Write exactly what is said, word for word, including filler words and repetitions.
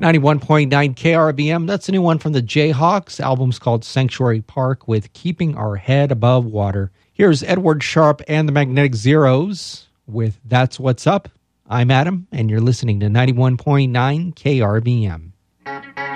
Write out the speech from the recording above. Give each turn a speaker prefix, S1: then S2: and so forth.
S1: ninety-one point nine K R B M, that's a new one from the Jayhawks. Album's called Sanctuary Park with Keeping Our Head Above Water. Here's Edward Sharpe and the Magnetic Zeros with That's What's Up. I'm Adam, and you're listening to ninety-one point nine K R B M.